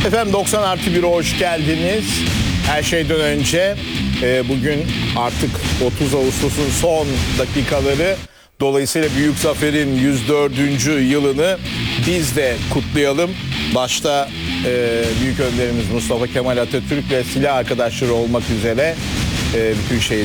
Efendim 90+1'e hoş geldiniz. Her şeyden önce bugün artık 30 Ağustos'un son dakikaları. Dolayısıyla Büyük Zafer'in 104. yılını biz de kutlayalım. Başta Büyük Önderimiz Mustafa Kemal Atatürk ve silah arkadaşları olmak üzere bütün